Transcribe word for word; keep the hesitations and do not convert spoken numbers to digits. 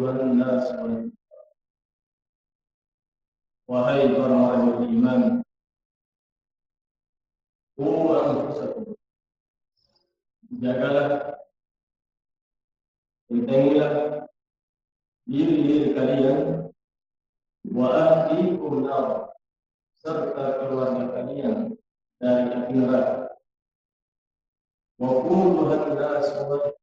الناس wahai orang-orang yang beriman, qu anfusakum, jagalah, bentengilah diri-diri kalian, wa ahlikum nar, serta keluarga kalian dari api neraka. Wa quduha an-nas wal